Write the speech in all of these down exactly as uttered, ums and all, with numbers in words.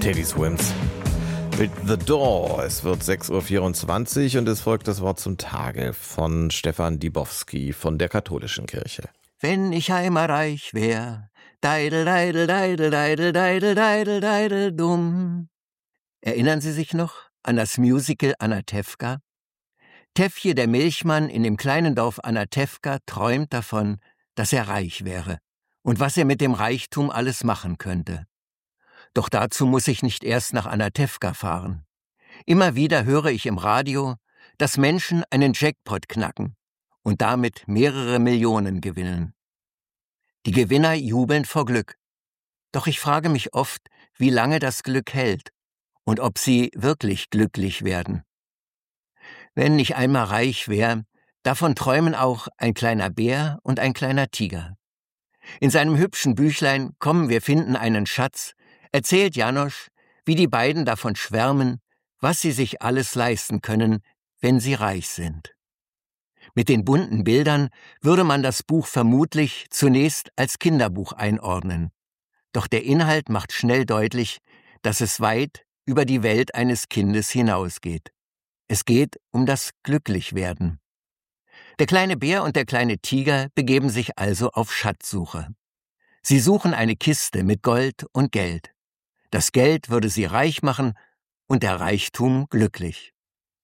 Teddy Swims mit The Door. Es wird sechs Uhr vierundzwanzig und es folgt das Wort zum Tage von Stefan Dibowski von der Katholischen Kirche. Wenn ich einmal reich wär, deidel, deidel, deidel, deidel, deidel, deidel, deidel, dumm. Erinnern Sie sich noch an das Musical Anatevka? Tefje, der Milchmann in dem kleinen Dorf Anatevka, träumt davon, dass er reich wäre und was er mit dem Reichtum alles machen könnte. Doch dazu muss ich nicht erst nach Anatevka fahren. Immer wieder höre ich im Radio, dass Menschen einen Jackpot knacken und damit mehrere Millionen gewinnen. Die Gewinner jubeln vor Glück. Doch ich frage mich oft, wie lange das Glück hält und ob sie wirklich glücklich werden. Wenn ich einmal reich wäre, davon träumen auch ein kleiner Bär und ein kleiner Tiger. In seinem hübschen Büchlein Komm, wir finden einen Schatz erzählt Janosch, wie die beiden davon schwärmen, was sie sich alles leisten können, wenn sie reich sind. Mit den bunten Bildern würde man das Buch vermutlich zunächst als Kinderbuch einordnen. Doch der Inhalt macht schnell deutlich, dass es weit über die Welt eines Kindes hinausgeht. Es geht um das Glücklichwerden. Der kleine Bär und der kleine Tiger begeben sich also auf Schatzsuche. Sie suchen eine Kiste mit Gold und Geld. Das Geld würde sie reich machen und der Reichtum glücklich.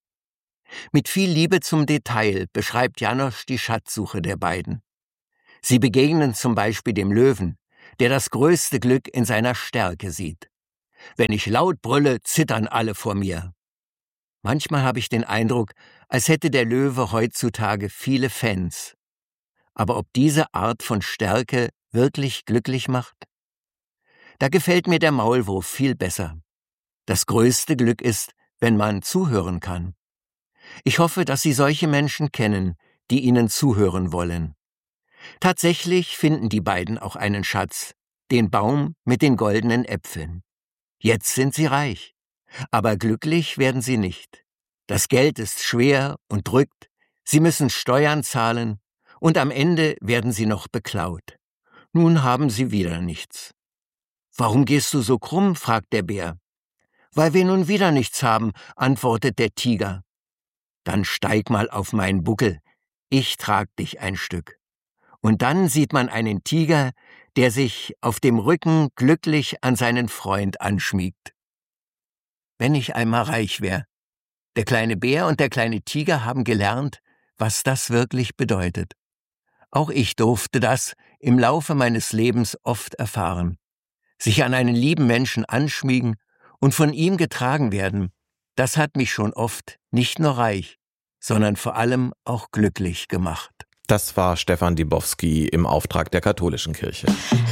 Mit viel Liebe zum Detail beschreibt Janosch die Schatzsuche der beiden. Sie begegnen zum Beispiel dem Löwen, der das größte Glück in seiner Stärke sieht. Wenn ich laut brülle, zittern alle vor mir. Manchmal habe ich den Eindruck, als hätte der Löwe heutzutage viele Fans. Aber ob diese Art von Stärke wirklich glücklich macht? Da gefällt mir der Maulwurf viel besser. Das größte Glück ist, wenn man zuhören kann. Ich hoffe, dass Sie solche Menschen kennen, die Ihnen zuhören wollen. Tatsächlich finden die beiden auch einen Schatz, den Baum mit den goldenen Äpfeln. Jetzt sind sie reich, aber glücklich werden sie nicht. Das Geld ist schwer und drückt, sie müssen Steuern zahlen und am Ende werden sie noch beklaut. Nun haben sie wieder nichts. »Warum gehst du so krumm?« fragt der Bär. »Weil wir nun wieder nichts haben«, antwortet der Tiger. »Dann steig mal auf meinen Buckel, ich trag dich ein Stück.« Und dann sieht man einen Tiger, der sich auf dem Rücken glücklich an seinen Freund anschmiegt. Wenn ich einmal reich wäre. Der kleine Bär und der kleine Tiger haben gelernt, was das wirklich bedeutet. Auch ich durfte das im Laufe meines Lebens oft erfahren. Sich an einen lieben Menschen anschmiegen und von ihm getragen werden, das hat mich schon oft nicht nur reich, sondern vor allem auch glücklich gemacht. Das war Stefan Dibowski im Auftrag der Katholischen Kirche.